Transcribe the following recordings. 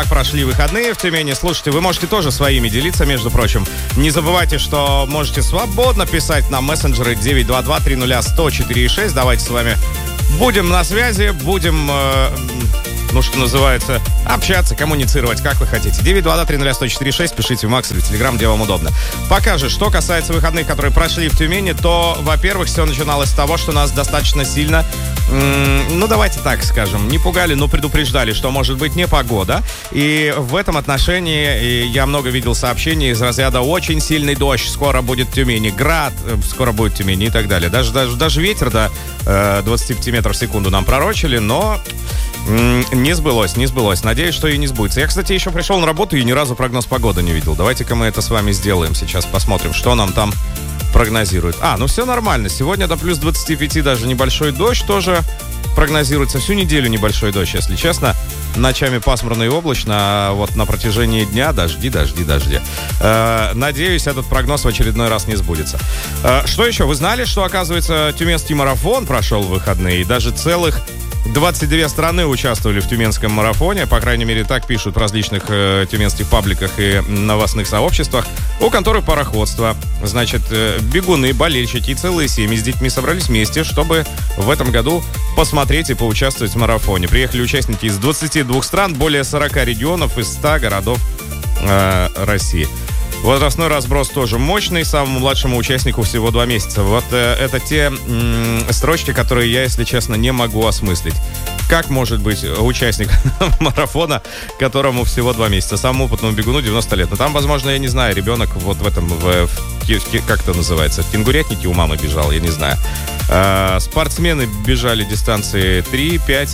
прошли выходные в Тюмени. Слушайте, вы можете тоже своими делиться, между прочим. Не забывайте, что можете свободно писать на мессенджеры 922-300-1046. Давайте с вами будем на связи, будем... что называется, общаться, коммуницировать, как вы хотите. 922-300-1046, пишите в Макс или в Телеграм, где вам удобно. Пока же, что касается выходных, которые прошли в Тюмени, то, во-первых, все начиналось с того, что нас достаточно сильно, давайте так скажем, не пугали, но предупреждали, что может быть непогода. И в этом отношении я много видел сообщений из разряда «очень сильный дождь, скоро будет в Тюмени», «град, скоро будет в Тюмени» и так далее. Даже ветер до 25 метров в секунду нам пророчили, но... Не сбылось. Надеюсь, что и не сбудется. Я, кстати, еще пришел на работу и ни разу прогноз погоды не видел. Давайте-ка мы это с вами сделаем. Сейчас посмотрим, что нам там прогнозируют. Все нормально. Сегодня до плюс 25 даже небольшой дождь тоже прогнозируется. Всю неделю небольшой дождь, если честно. Ночами пасмурно и облачно, а вот на протяжении дня дожди. Надеюсь, этот прогноз в очередной раз не сбудется. Что еще? Вы знали, что, оказывается, Тюменский марафон прошел в выходные? И даже целых 22 страны участвовали в Тюменском марафоне, по крайней мере, так пишут в различных тюменских пабликах и новостных сообществах. У конторы пароходства, значит, бегуны, болельщики и целые семьи с детьми собрались вместе, чтобы в этом году посмотреть и поучаствовать в марафоне. Приехали участники из 22 стран, более 40 регионов из 100 городов России. Возрастной разброс тоже мощный, самому младшему участнику всего 2 месяца. Вот это те строчки, которые я, если честно, не могу осмыслить. Как может быть участник марафона, которому всего 2 месяца? Самому опытному бегуну 90 лет. Но там, возможно, я не знаю, ребенок вот в этом, как это называется, в кенгурятнике у мамы бежал, я не знаю. Спортсмены бежали дистанции 3, 5,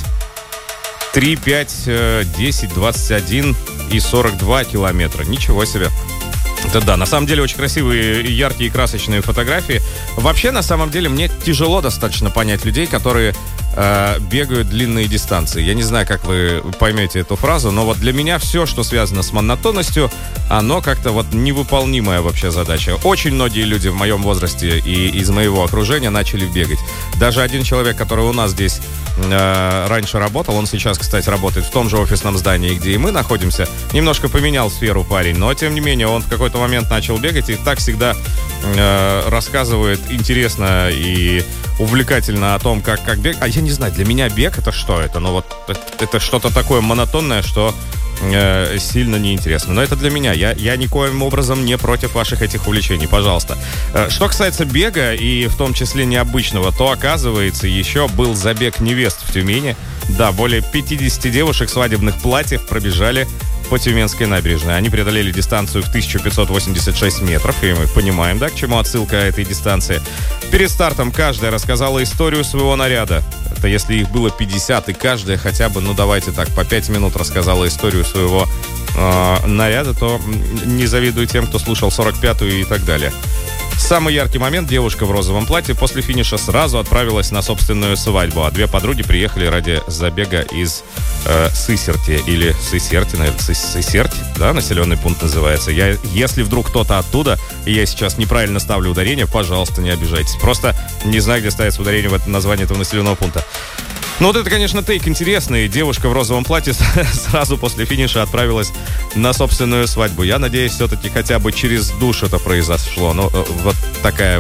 10, 21 и 42 километра. Ничего себе. Это да, на самом деле очень красивые, яркие и красочные фотографии. Вообще, на самом деле, мне тяжело достаточно понять людей, которые бегают длинные дистанции. Я не знаю, как вы поймете эту фразу, но вот для меня все, что связано с монотонностью, оно как-то вот невыполнимая вообще задача. Очень многие люди в моем возрасте и из моего окружения начали бегать. Даже один человек, который у нас здесь раньше работал, он сейчас, кстати, работает в том же офисном здании, где и мы находимся, немножко поменял сферу парень, но, тем не менее, он в какой-то момент начал бегать и так всегда рассказывает интересно и увлекательно о том, как бег. А я не знаю, для меня бег это что? Это, это что-то такое монотонное, что сильно неинтересно. Но это для меня. Я никоим образом не против ваших этих увлечений. Пожалуйста. Что касается бега, и в том числе необычного, то, оказывается, еще был забег невест в Тюмени. Да, более 50 девушек в свадебных платьях пробежали по Тюменской набережной. Они преодолели дистанцию в 1586 метров, и мы понимаем, да, к чему отсылка этой дистанции. Перед стартом каждая рассказала историю своего наряда. Это если их было 50, и каждая хотя бы, давайте так, по 5 минут рассказала историю своего наряда, то не завидую тем, кто слушал 45-ю и так далее. Самый яркий момент: девушка в розовом платье после финиша сразу отправилась на собственную свадьбу, а 2 подруги приехали ради забега из Сысерти, или Сысерти, наверное, Сысерти, да, населенный пункт называется. Если вдруг кто-то оттуда, и я сейчас неправильно ставлю ударение, пожалуйста, не обижайтесь. Просто не знаю, где ставится ударение в это название этого населенного пункта. Вот это, конечно, тейк интересный. Девушка в розовом платье сразу после финиша отправилась на собственную свадьбу. Я надеюсь, все-таки хотя бы через душ это произошло. Вот такая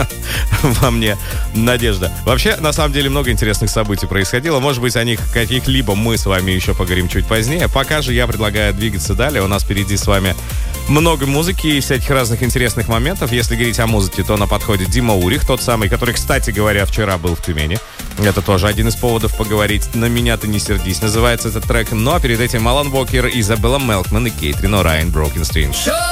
во мне надежда. Вообще, на самом деле, много интересных событий происходило. Может быть, о них каких-либо мы с вами еще поговорим чуть позднее. Пока же я предлагаю двигаться далее. У нас впереди с вами много музыки и всяких разных интересных моментов. Если говорить о музыке, то на подходе Дима Урих, тот самый, который, кстати говоря, вчера был в Тюмени. Это тоже один из поводов поговорить. «На меня ты не сердись» называется этот трек. Но перед этим Алан Уокер, Изабелла Мелкман и Кейтрин О'Райан Брокенстрин.